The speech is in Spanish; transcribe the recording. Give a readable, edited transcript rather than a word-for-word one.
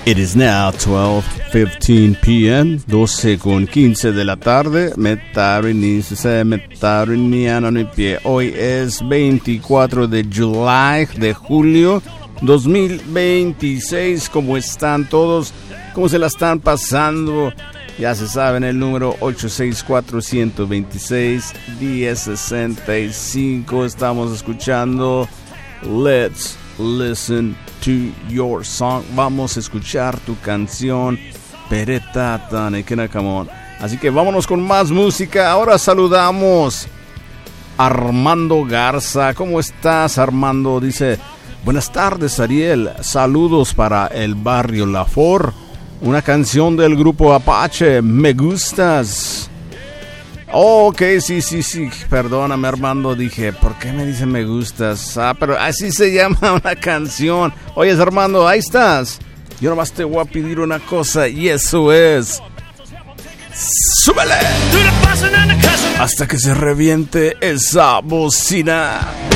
It is now 12:15 p.m. 12:15 de la tarde. Hoy es 24 de julio 2026. ¿Cómo están todos? ¿Cómo se la están pasando? Ya se saben el número 864-126-1065. Estamos escuchando Let's Listen to Your Song. Vamos a escuchar tu canción, Pereta Tanekenakamon. Así que vámonos con más música. Ahora saludamos a Armando Garza. ¿Cómo estás, Armando? Dice: buenas tardes, Ariel. Saludos para el barrio Lafor. Una canción del grupo Apache, Me Gustas. Oh, ok, sí. Perdóname, Armando. Dije, ¿por qué me dicen Me Gustas? Pero así se llama una canción. Oye, Armando, ahí estás. Yo nomás te voy a pedir una cosa, y eso es: ¡súbele! Hasta que se reviente esa bocina.